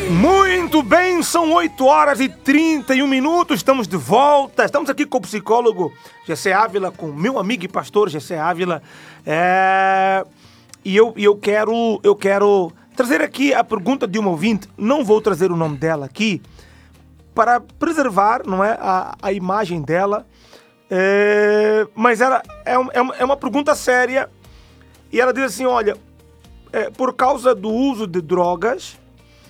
Muito bem, são 8h31, estamos de volta, estamos aqui com o psicólogo Gessé Ávila, com meu amigo e pastor Gessé Ávila, e eu quero trazer aqui a pergunta de uma ouvinte, não vou trazer o nome dela aqui, para preservar, não é, a imagem dela, mas ela é uma pergunta séria, e ela diz assim, olha, por causa do uso de drogas,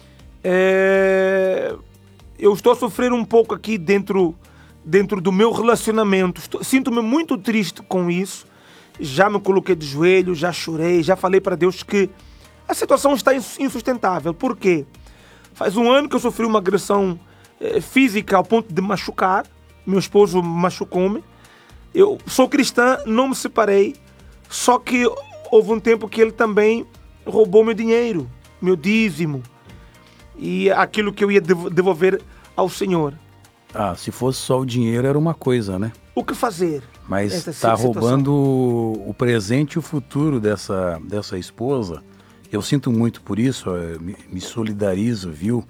eu estou a sofrer um pouco aqui dentro do meu relacionamento. Sinto-me muito triste com isso. Já me coloquei de joelhos, já chorei, já falei para Deus que a situação está insustentável. Por quê? Faz um ano que eu sofri uma agressão física ao ponto de machucar. Meu esposo machucou-me. Eu sou cristã, não me separei. Só que houve um tempo que ele também roubou meu dinheiro, meu dízimo. E aquilo que eu ia devolver ao Senhor. Se fosse só o dinheiro era uma coisa, né? O que fazer? Mas está roubando o presente e o futuro dessa esposa. Eu sinto muito por isso, me solidarizo, viu,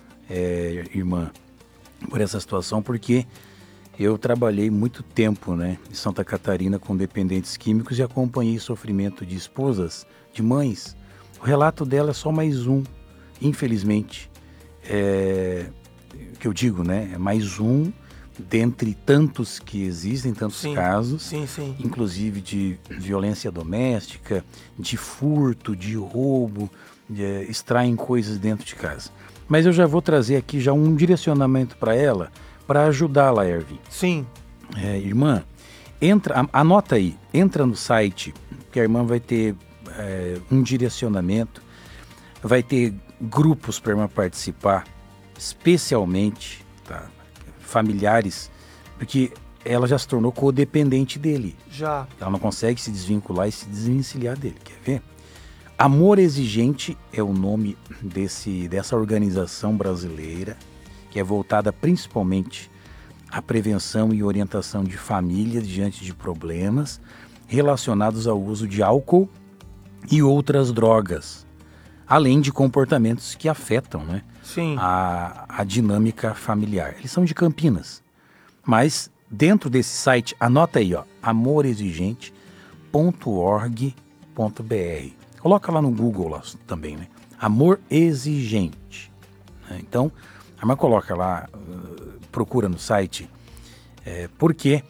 irmã, por essa situação, porque eu trabalhei muito tempo, né, em Santa Catarina com dependentes químicos e acompanhei o sofrimento de esposas, de mães. O relato dela é só mais um. Infelizmente, que eu digo, né? É mais um dentre tantos que existem, tantos casos, sim. Inclusive de violência doméstica, de furto, de roubo, extraem coisas dentro de casa. Mas eu já vou trazer aqui já um direcionamento para ela, para ajudá-la, Ervin. Sim. Irmã, anota aí, entra no site, que a irmã vai ter um direcionamento, vai ter grupos para a irmã participar, especialmente familiares, porque ela já se tornou codependente dele. Já. Ela não consegue se desvincular e se desvencilhar dele. Quer ver? Amor Exigente é o nome dessa organização brasileira, que é voltada principalmente à prevenção e orientação de famílias diante de problemas relacionados ao uso de álcool e outras drogas, além de comportamentos que afetam, né, a dinâmica familiar. Eles são de Campinas, mas dentro desse site, anota aí, amorexigente.org.br. Coloca lá no Google lá, também, né? Amor Exigente. Então, a irmã coloca lá, procura no site, porque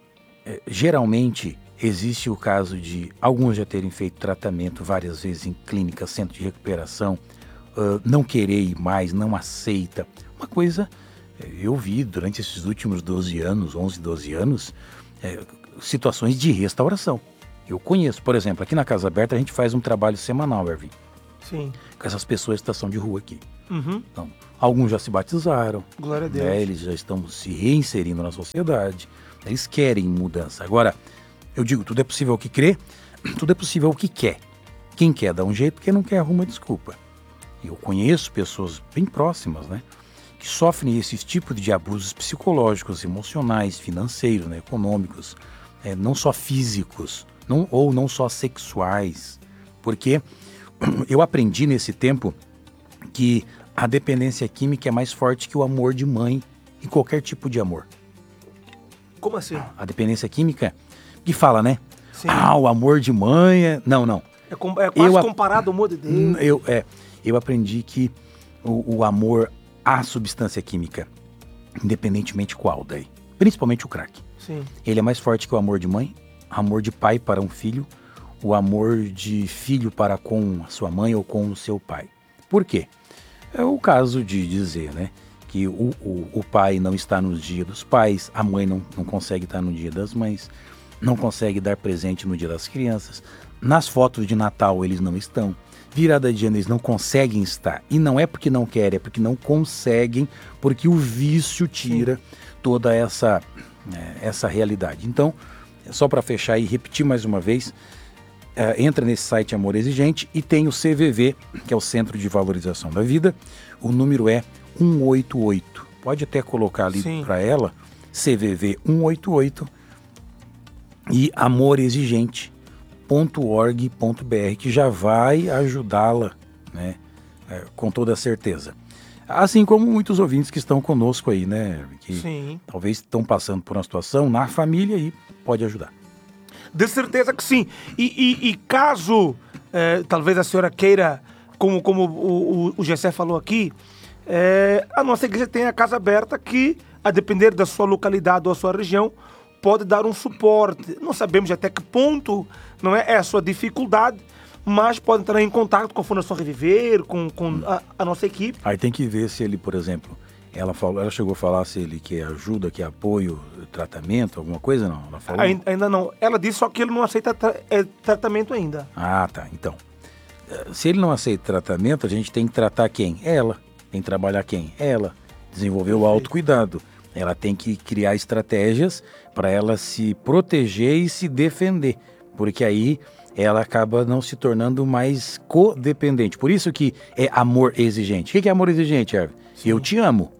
geralmente existe o caso de alguns já terem feito tratamento várias vezes em clínica, centro de recuperação, não querer ir mais, não aceita. Uma coisa, eu vi durante esses últimos 11, 12 anos, situações de restauração. Eu conheço, por exemplo, aqui na Casa Aberta a gente faz um trabalho semanal, Ervin. Sim. Com essas pessoas de estação de rua aqui. Uhum. Então, alguns já se batizaram. Glória a Deus. Eles já estão se reinserindo na sociedade. Eles querem mudança. Agora, eu digo, tudo é possível o que crê, tudo é possível o que quer. Quem quer dá um jeito, quem não quer arruma desculpa. Eu conheço pessoas bem próximas, né, que sofrem esses tipos de abusos psicológicos, emocionais, financeiros, né, econômicos, não só físicos, não só sexuais. Porque eu aprendi nesse tempo que a dependência química é mais forte que o amor de mãe e qualquer tipo de amor. Como assim? A dependência química, que fala, né? Sim. O amor de mãe é... Não. É quase comparado ao amor de Deus. Eu aprendi que o amor à substância química, independentemente qual daí, principalmente o crack, sim, ele é mais forte que o amor de mãe, amor de pai para um filho, o amor de filho para com a sua mãe ou com o seu pai. Por quê? É o caso de dizer, né, que o pai não está no dia dos pais, a mãe não consegue estar no dia das mães, não consegue dar presente no dia das crianças, nas fotos de Natal eles não estão, virada de ano eles não conseguem estar, e não é porque não querem, é porque não conseguem, porque o vício tira toda essa realidade. Então, só para fechar e repetir mais uma vez, entra nesse site Amor Exigente e tem o CVV, que é o Centro de Valorização da Vida, o número é 188. Pode até colocar ali para ela, CVV 188 e amorexigente.org.br, que já vai ajudá-la, né, com toda certeza. Assim como muitos ouvintes que estão conosco aí, né? Que Sim. talvez estão passando por uma situação na família e pode ajudar. De certeza que sim. E caso, talvez a senhora queira, como o Gessé falou aqui, a nossa igreja tem a casa aberta que, a depender da sua localidade ou da sua região, pode dar um suporte. Não sabemos até que ponto não é a sua dificuldade, mas pode entrar em contato com a Fundação Reviver, com a nossa equipe. Aí tem que ver se ele, por exemplo, ela chegou a falar se ele quer ajuda, quer apoio, tratamento, alguma coisa, não? Ela falou? Ainda não. Ela disse só que ele não aceita tratamento ainda. Ah, tá. Então, se ele não aceita tratamento, a gente tem que tratar quem? Ela. Tem que trabalhar quem? Ela. Desenvolver o autocuidado. Ela tem que criar estratégias para ela se proteger e se defender. Porque aí ela acaba não se tornando mais codependente. Por isso que é amor exigente. O que é amor exigente, Hervé? Eu te amo.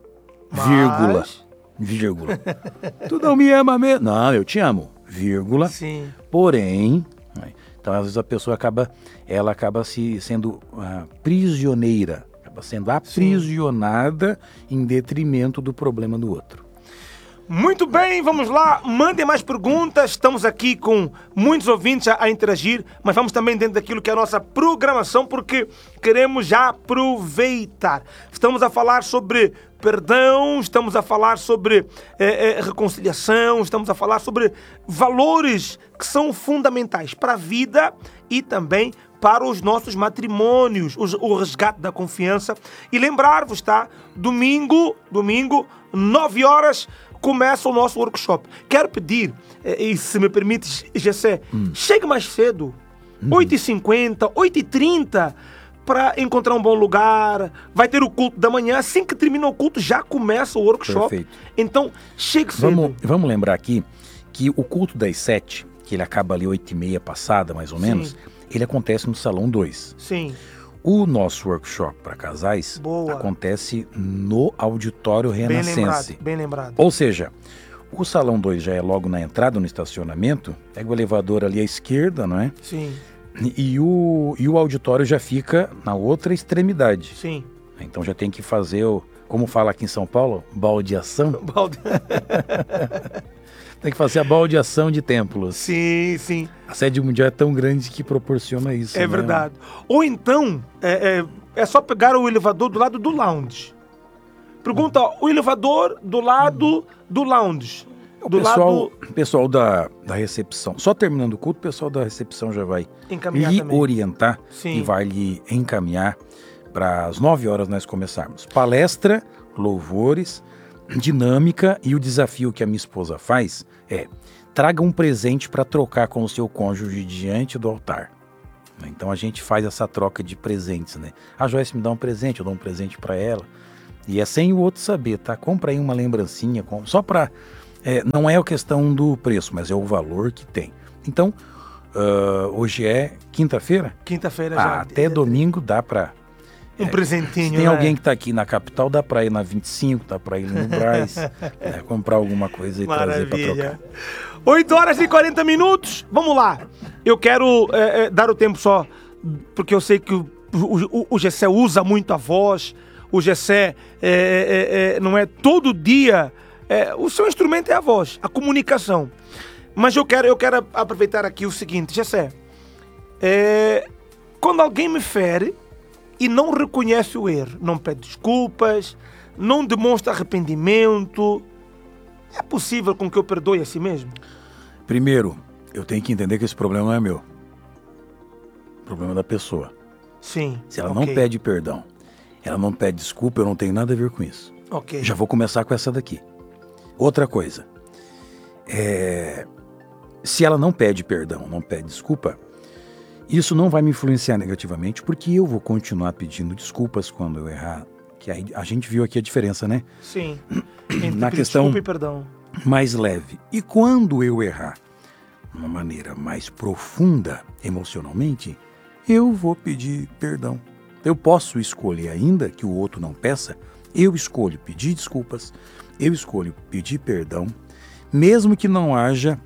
Vírgula. Tu não me ama mesmo? Não, eu te amo. Vírgula. Sim. Porém, então às vezes a pessoa acaba sendo prisioneira. Acaba sendo aprisionada em detrimento do problema do outro. Muito bem, vamos lá, mandem mais perguntas, estamos aqui com muitos ouvintes a interagir, mas vamos também dentro daquilo que é a nossa programação, porque queremos já aproveitar. Estamos a falar sobre perdão, estamos a falar sobre reconciliação, estamos a falar sobre valores que são fundamentais para a vida e também para os nossos matrimônios, o resgate da confiança. E lembrar-vos, tá? Domingo, 9 horas, começa o nosso workshop. Quero pedir, e se me permites, Gessé, chegue mais cedo, 8h50, 8h30, para encontrar um bom lugar. Vai ter o culto da manhã, assim que termina o culto, já começa o workshop. Perfeito. Então, chegue cedo. Vamos lembrar aqui que o culto das 7, que ele acaba ali 8h30 passada, mais ou menos, ele acontece no Salão 2. Sim. O nosso workshop para casais acontece no Auditório Renascense. Bem lembrado. Ou seja, o Salão 2 já é logo na entrada, no estacionamento, pega o elevador ali à esquerda, não é? Sim. E o auditório já fica na outra extremidade. Sim. Então já tem que fazer, como fala aqui em São Paulo, baldeação. Tem que fazer a baldeação de templos. Sim. A sede mundial é tão grande que proporciona isso. É verdade. Ou então, é só pegar o elevador do lado do lounge. Pergunta, o elevador do lado do lounge. O pessoal da recepção, só terminando o culto, o pessoal da recepção já vai lhe orientar e vai lhe encaminhar para as 9 horas nós começarmos. Palestra, louvores, dinâmica, e o desafio que a minha esposa faz é: traga um presente para trocar com o seu cônjuge diante do altar. Então a gente faz essa troca de presentes, né? A Joyce me dá um presente, eu dou um presente para ela. E é sem o outro saber, tá? Compra aí uma lembrancinha, só para... não é a questão do preço, mas é o valor que tem. Então, hoje é quinta-feira? Quinta-feira já. Até domingo dá para... Um presentinho, se tem alguém que está aqui na capital, dá para ir na 25, dá para ir no Brás, comprar alguma coisa e trazer para trocar. 8 horas e 40 minutos, vamos lá. Eu quero dar o tempo só, porque eu sei que o Gessé usa muito a voz, o Gessé não é todo dia, o seu instrumento é a voz, a comunicação. Mas eu quero aproveitar aqui o seguinte, Gessé, quando alguém me fere e não reconhece o erro, não pede desculpas, não demonstra arrependimento, é possível com que eu perdoe a si mesmo? Primeiro, eu tenho que entender que esse problema não é meu. O problema é da pessoa. Sim. Se ela não pede perdão, ela não pede desculpa, eu não tenho nada a ver com isso. Ok. Já vou começar com essa daqui. Outra coisa. Se ela não pede perdão, não pede desculpa, isso não vai me influenciar negativamente, porque eu vou continuar pedindo desculpas quando eu errar. Que a gente viu aqui a diferença, né? Sim. Na questão desculpa e perdão. Mais leve. E quando eu errar de uma maneira mais profunda emocionalmente, eu vou pedir perdão. Eu posso escolher, ainda que o outro não peça, eu escolho pedir desculpas, eu escolho pedir perdão, mesmo que não haja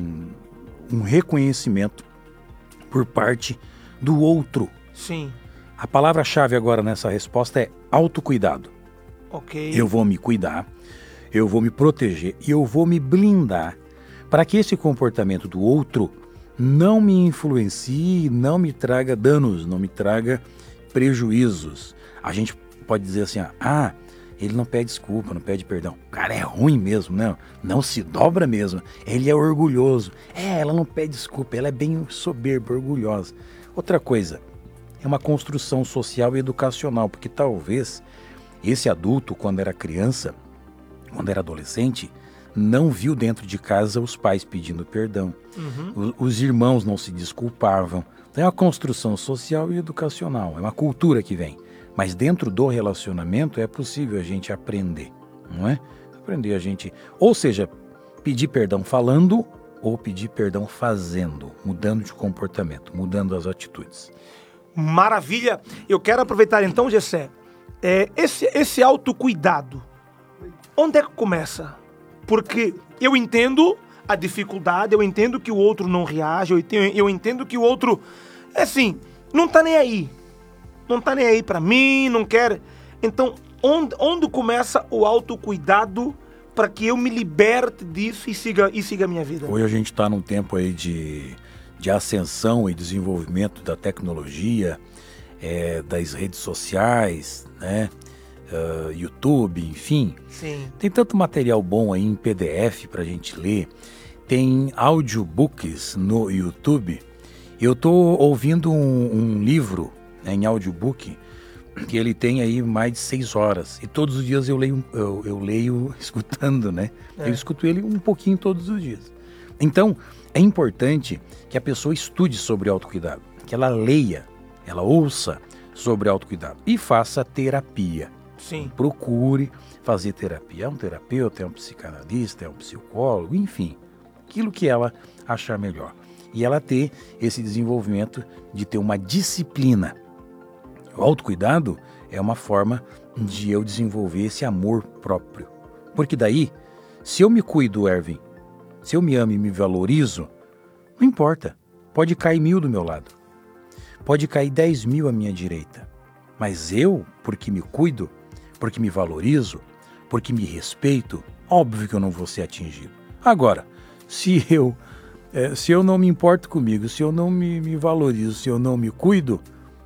um reconhecimento por parte do outro. Sim. A palavra-chave agora nessa resposta é autocuidado. Ok. Eu vou me cuidar, eu vou me proteger e eu vou me blindar para que esse comportamento do outro não me influencie, não me traga danos, não me traga prejuízos. A gente pode dizer assim, ele não pede desculpa, não pede perdão. O cara é ruim mesmo, não se dobra mesmo. Ele é orgulhoso. Ela não pede desculpa, ela é bem soberba, orgulhosa. Outra coisa, é uma construção social e educacional, porque talvez esse adulto, quando era criança, quando era adolescente, não viu dentro de casa os pais pedindo perdão. Os irmãos não se desculpavam. Então é uma construção social e educacional, é uma cultura que vem. Mas dentro do relacionamento é possível a gente aprender, não é? Aprender a gente, ou seja, pedir perdão falando ou pedir perdão fazendo, mudando de comportamento, mudando as atitudes. Maravilha! Eu quero aproveitar então, Gessé, esse autocuidado, onde é que começa? Porque eu entendo a dificuldade, eu entendo que o outro não reage, eu entendo que o outro, não tá nem aí. Não tá nem aí pra mim, não quer. Então, onde começa o autocuidado para que eu me liberte disso e siga a minha vida? Hoje a gente está num tempo aí de ascensão e desenvolvimento da tecnologia, das redes sociais, né? YouTube, enfim. Sim. Tem tanto material bom aí em PDF para a gente ler. Tem audiobooks no YouTube. Eu estou ouvindo um livro em audiobook que ele tem aí mais de 6 horas. E todos os dias eu leio escutando, né? Eu escuto ele um pouquinho todos os dias. Então, é importante que a pessoa estude sobre autocuidado, que ela leia, ela ouça sobre autocuidado e faça terapia. Sim. Procure fazer terapia. É um terapeuta, é um psicanalista, é um psicólogo, enfim, aquilo que ela achar melhor. E ela ter esse desenvolvimento de ter uma disciplina. O autocuidado é uma forma de eu desenvolver esse amor próprio. Porque daí, se eu me cuido, Ervin, se eu me amo e me valorizo, não importa. Pode cair 1000 do meu lado. Pode cair 10.000 à minha direita. Mas eu, porque me cuido, porque me valorizo, porque me respeito, óbvio que eu não vou ser atingido. Agora, se eu não me importo comigo, se eu não me valorizo, se eu não me cuido,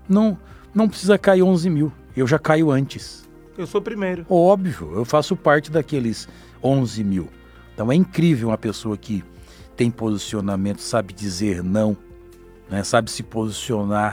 não precisa cair 11.000, eu já caio antes. Eu sou o primeiro. Óbvio, eu faço parte daqueles 11.000. Então é incrível uma pessoa que tem posicionamento, sabe dizer não, né, sabe se posicionar,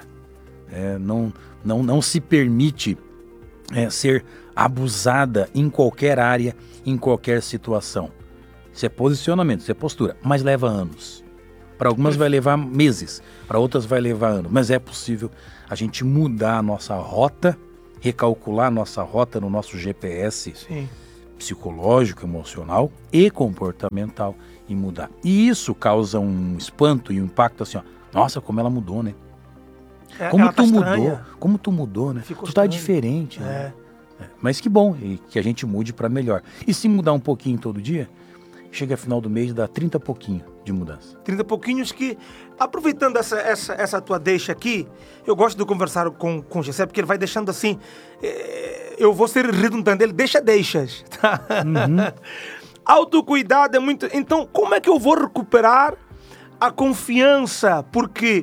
não se permite ser abusada em qualquer área, em qualquer situação. Isso é posicionamento, isso é postura, mas leva anos. Para algumas vai levar meses, para outras vai levar anos, mas é possível a gente mudar a nossa rota, recalcular a nossa rota no nosso GPS Sim. psicológico, emocional e comportamental e mudar. E isso causa um espanto e um impacto assim, nossa, como ela mudou, né? Como tu mudou, como tu mudou, né? Ficou tu tá estranho. diferente, né? Mas que bom, e que a gente mude para melhor. E se mudar um pouquinho todo dia, chega a final do mês e dá 30 pouquinho de mudança. 30 pouquinhos que, aproveitando essa tua deixa aqui, eu gosto de conversar com o Gessé, porque ele vai deixando assim, eu vou ser redundante, ele deixas, tá? Autocuidado é muito... Então, como é que eu vou recuperar a confiança? Porque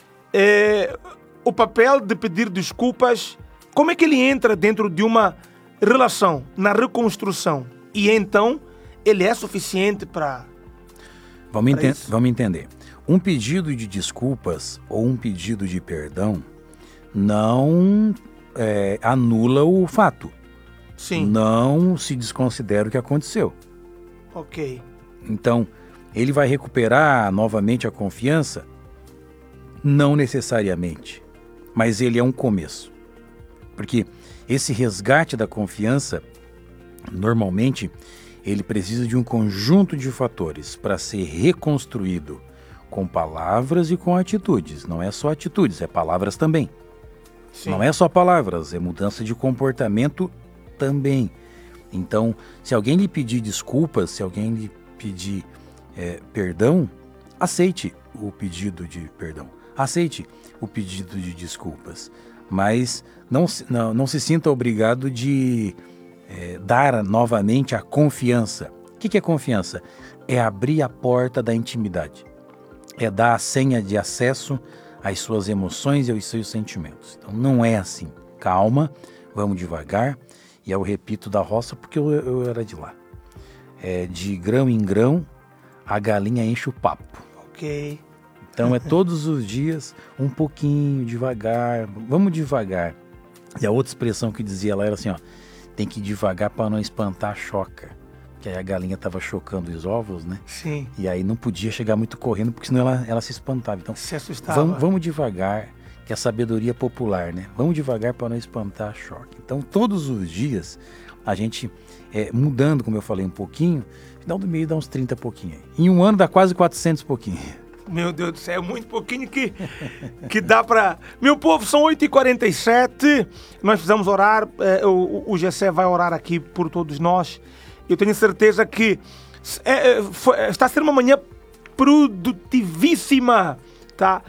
o papel de pedir desculpas, como é que ele entra dentro de uma relação, na reconstrução? E então, ele é suficiente para... Vamos entender. Um pedido de desculpas ou um pedido de perdão não anula o fato. Sim. Não se desconsidera o que aconteceu. Ok. Então, ele vai recuperar novamente a confiança? Não necessariamente. Mas ele é um começo. Porque esse resgate da confiança, normalmente, ele precisa de um conjunto de fatores para ser reconstruído com palavras e com atitudes. Não é só atitudes, é palavras também. Sim. Não é só palavras, é mudança de comportamento também. Então, se alguém lhe pedir desculpas, se alguém lhe pedir perdão, aceite o pedido de perdão, aceite o pedido de desculpas. mas não se sinta obrigado de dar novamente a confiança. O que é confiança? É abrir a porta da intimidade. É dar a senha de acesso às suas emoções e aos seus sentimentos. Então não é assim. Calma, vamos devagar. E eu repito da roça porque eu era de lá. De grão em grão, a galinha enche o papo. Ok. Então é todos os dias, um pouquinho, devagar, vamos devagar. E a outra expressão que dizia lá era assim, ó, tem que ir devagar para não espantar a choca. Que aí a galinha estava chocando os ovos, né? Sim. E aí não podia chegar muito correndo, porque senão ela se espantava. Então, se assustava. Vamos devagar, que é a sabedoria popular, né? Vamos devagar para não espantar a choque. Então, todos os dias, a gente, mudando, como eu falei, um pouquinho, final do mês dá uns 30 pouquinho. Em um ano dá quase 400 pouquinho. Meu Deus do céu, é muito pouquinho que dá para... Meu povo, são 8h47, nós precisamos orar, o Gessé vai orar aqui por todos nós. Eu tenho certeza que está a ser uma manhã produtivíssima, tá?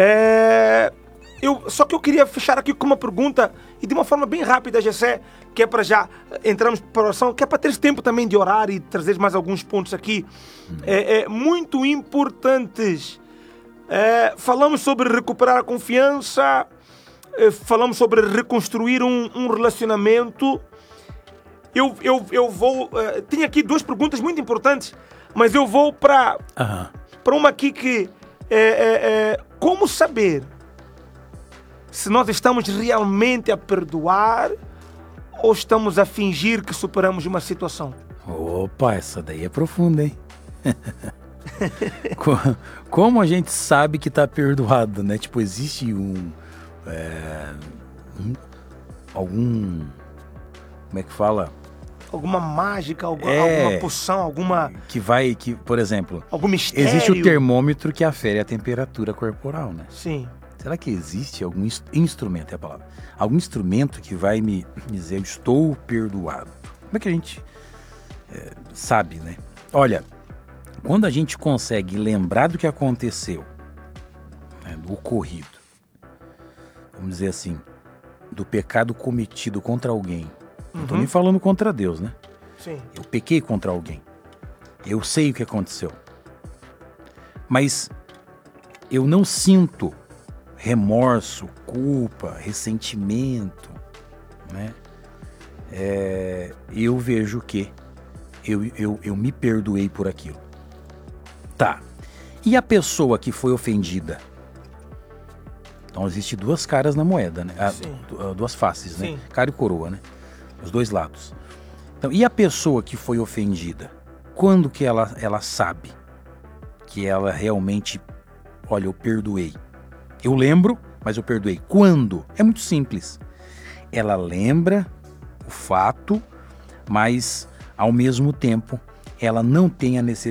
Só que eu queria fechar aqui com uma pergunta, e de uma forma bem rápida, Gessé, que é para já entrarmos para a oração, que é para teres tempo também de orar e trazer mais alguns pontos aqui muito importantes. Falamos sobre recuperar a confiança, falamos sobre reconstruir um relacionamento. Eu vou... tenho aqui duas perguntas muito importantes, mas eu vou para uma aqui que como saber se nós estamos realmente a perdoar ou estamos a fingir que superamos uma situação? Opa, essa daí é profunda, hein? Como a gente sabe que está perdoado, né? Tipo, existe algum... Como é que fala? Alguma mágica, alguma poção, alguma... Que, por exemplo... Algum mistério. Existe o termômetro que afere a temperatura corporal, né? Sim. Será que existe algum instrumento, é a palavra, algum instrumento que vai me dizer eu estou perdoado? Como é que a gente sabe, né? Olha, quando a gente consegue lembrar do que aconteceu, né, do ocorrido, vamos dizer assim, do pecado cometido contra alguém, não estou nem falando contra Deus, né? Sim. Eu pequei contra alguém, eu sei o que aconteceu, mas eu não sinto remorso, culpa, ressentimento, né? Eu vejo que eu me perdoei por aquilo. Tá. E a pessoa que foi ofendida? Então, existe duas caras na moeda, né? Duas faces, né? Sim. Cara e coroa, né? Os dois lados. Então, e a pessoa que foi ofendida? Quando que ela sabe que ela realmente, olha, eu perdoei? Eu lembro, mas eu perdoei. Quando? É muito simples. Ela lembra o fato, mas, ao mesmo tempo, ela não tem a necessidade